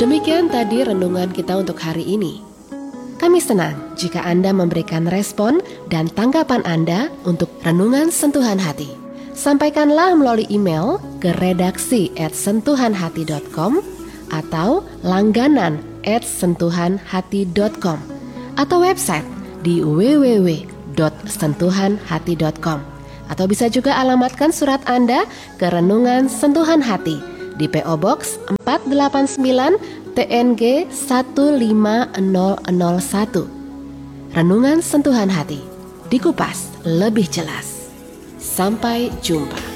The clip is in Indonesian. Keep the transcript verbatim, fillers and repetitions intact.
Demikian tadi renungan kita untuk hari ini. Kami senang jika Anda memberikan respon dan tanggapan Anda untuk Renungan Sentuhan Hati. Sampaikanlah melalui email ke redaksi at sentuhanhati dot com atau langganan at sentuhanhati dot com atau website di w w w dot sentuhanhati dot com, atau bisa juga alamatkan surat Anda ke Renungan Sentuhan Hati di P O Box empat delapan sembilan T N G satu lima nol nol satu. Renungan Sentuhan Hati, dikupas lebih jelas. Sampai jumpa.